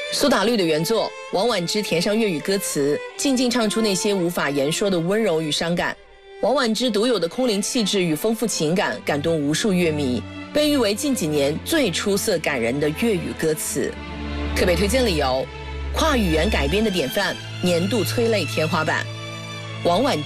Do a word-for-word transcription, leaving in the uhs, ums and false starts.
苏打绿的原作，王婉之填上粤语歌词，静静唱出那些无法言说的温柔与伤感。王婉之独有的空灵气质与丰富情感，感动无数乐迷，被誉为近几年最出色感人的粤语歌词。特别推荐理由：跨语言改编的典范，年度催泪天花板。王婉